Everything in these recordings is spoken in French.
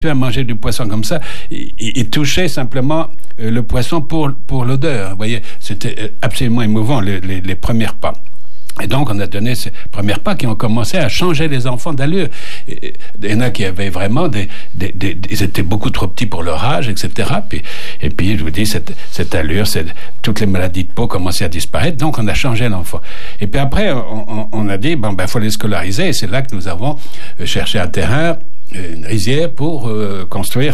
à manger du poisson comme ça, il touchait simplement le poisson pour l'odeur. Vous voyez, c'était absolument émouvant, les premiers pas. Et donc, on a donné ces premiers pas qui ont commencé à changer les enfants d'allure. Il y en a qui avaient vraiment ils étaient beaucoup trop petits pour leur âge, etc. Et puis, je vous dis, cette allure, toutes les maladies de peau commençaient à disparaître. Donc, on a changé l'enfant. Et puis après, on a dit, faut les scolariser. Et c'est là que nous avons cherché un terrain, une rizière pour construire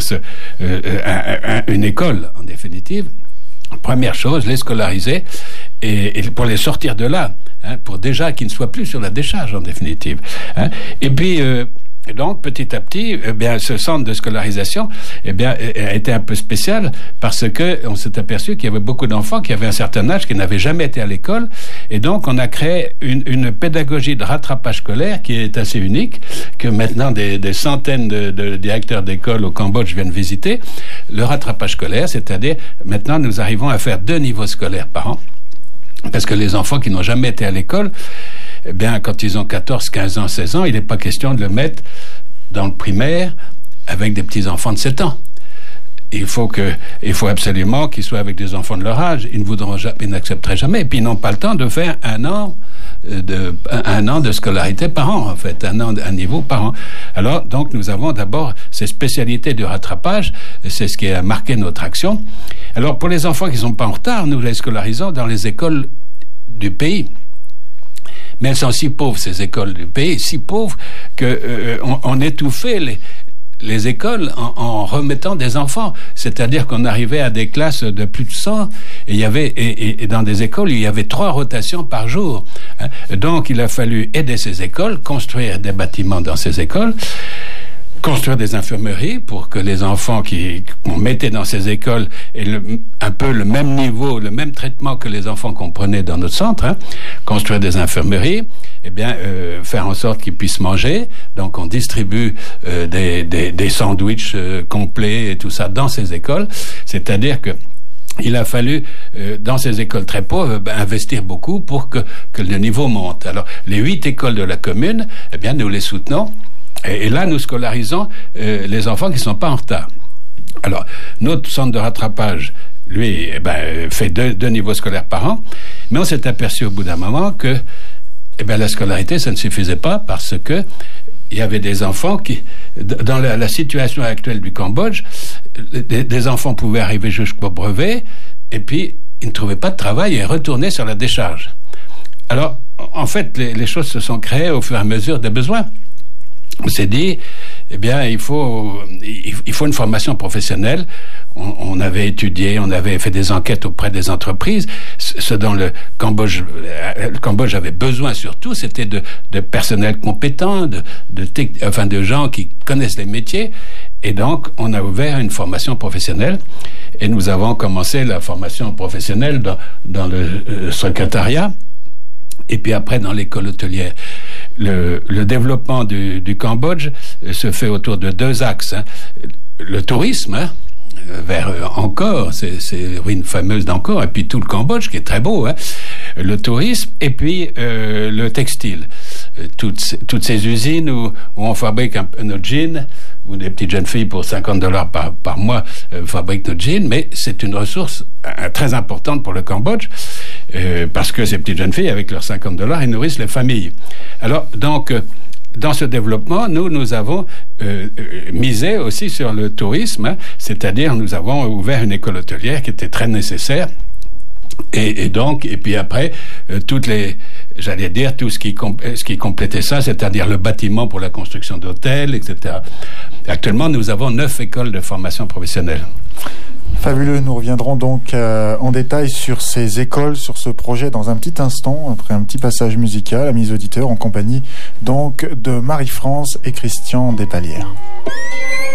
une école, en définitive. Première chose, les scolariser et pour les sortir de là, pour déjà qu'ils ne soient plus sur la décharge, en définitive. Et puis, donc, petit à petit, ce centre de scolarisation, a été un peu spécial parce que on s'est aperçu qu'il y avait beaucoup d'enfants qui avaient un certain âge, qui n'avaient jamais été à l'école. Et donc, on a créé une pédagogie de rattrapage scolaire qui est assez unique, que maintenant des centaines de directeurs d'école au Cambodge viennent visiter. Le rattrapage scolaire, c'est-à-dire, maintenant, nous arrivons à faire 2 niveaux scolaires par an. Parce que les enfants qui n'ont jamais été à l'école, quand ils ont 14, 15 ans, 16 ans, il n'est pas question de le mettre dans le primaire avec des petits-enfants de 7 ans. Il faut absolument qu'ils soient avec des enfants de leur âge. Ils n'accepteraient jamais. Et puis, ils n'ont pas le temps de faire un an de scolarité par an, en fait. Un niveau par an. Alors, donc, nous avons d'abord ces spécialités de rattrapage. C'est ce qui a marqué notre action. Alors, pour les enfants qui ne sont pas en retard, nous les scolarisons dans les écoles du pays. Mais elles sont si pauvres, ces écoles du pays, si pauvres qu'on étouffait les écoles en remettant des enfants. C'est-à-dire qu'on arrivait à des classes de plus de 100 et dans des écoles, il y avait 3 rotations par jour. Donc, il a fallu aider ces écoles, construire des bâtiments dans ces écoles, construire des infirmeries pour que les enfants qu'on mettait dans ces écoles aient un peu le même niveau, le même traitement que les enfants qu'on prenait dans notre centre. Construire des infirmeries, faire en sorte qu'ils puissent manger. Donc, on distribue des sandwichs complets et tout ça dans ces écoles. C'est-à-dire que il a fallu, dans ces écoles très pauvres, investir beaucoup pour que le niveau monte. Alors, les 8 écoles de la commune, nous les soutenons. Et là, nous scolarisons les enfants qui ne sont pas en retard. Alors, notre centre de rattrapage, lui, fait 2 niveaux scolaires par an. Mais on s'est aperçu au bout d'un moment que la scolarité, ça ne suffisait pas parce que il y avait des enfants qui, dans la situation actuelle du Cambodge, des enfants pouvaient arriver jusqu'au brevet et puis ils ne trouvaient pas de travail et retournaient sur la décharge. Alors, en fait, les choses se sont créées au fur et à mesure des besoins. On s'est dit, il faut une formation professionnelle. On avait étudié, on avait fait des enquêtes auprès des entreprises. Ce dont le Cambodge avait besoin surtout, c'était de personnel compétent, de gens qui connaissent les métiers. Et donc, on a ouvert une formation professionnelle. Et nous avons commencé la formation professionnelle dans le secrétariat. Et puis après, dans l'école hôtelière. Le développement du Cambodge se fait autour de 2 axes. Le tourisme, vers Angkor, c'est ruines fameuses d'Angkor, et puis tout le Cambodge, qui est très beau. Le tourisme, et puis le textile. Toutes ces usines où on fabrique nos jeans, où des petites jeunes filles pour $50 par mois fabriquent nos jeans, mais c'est une ressource très importante pour le Cambodge, parce que ces petites jeunes filles, avec leurs $50, elles nourrissent les familles. Alors, donc, dans ce développement, nous avons misé aussi sur le tourisme, c'est-à-dire nous avons ouvert une école hôtelière qui était très nécessaire. Et puis après, tout ce qui complétait ça, c'est-à-dire le bâtiment pour la construction d'hôtels, etc. Actuellement, nous avons 9 écoles de formation professionnelle. Fabuleux, nous reviendrons donc en détail sur ces écoles, sur ce projet dans un petit instant, après un petit passage musical, amis auditeurs, en compagnie donc de Marie-France et Christian Despalières.